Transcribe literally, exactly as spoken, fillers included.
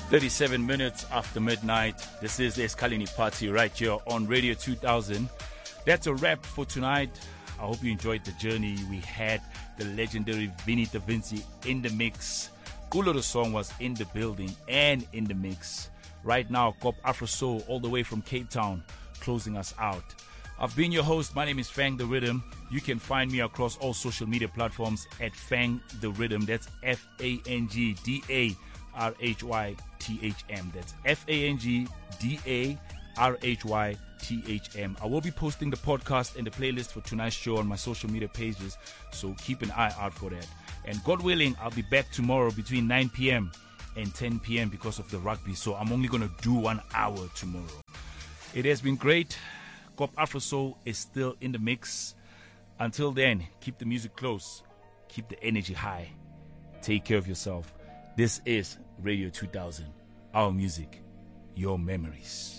thirty-seven minutes after midnight. This is the Escalini Party right here on Radio two thousand. That's a wrap for tonight. I hope you enjoyed the journey. We had the legendary Vinny Da Vinci in the mix. Kulo the song was in the building and in the mix. Right now, Cop Afro Soul all the way from Cape Town, closing us out. I've been your host. My name is Fang the Rhythm. You can find me across all social media platforms at Fang the Rhythm. That's F A N G D A R H Y T H M. That's F A N G D A R H Y T H M. I will be posting the podcast and the playlist for tonight's show on my social media pages, so keep an eye out for that. And God willing, I'll be back tomorrow between nine p.m. and ten p.m. because of the rugby, so I'm only going to do one hour tomorrow. It has been great. Cop Afro Soul is still in the mix. Until then, keep the music close. Keep the energy high. Take care of yourself. This is Radio two thousand. Our music, your memories.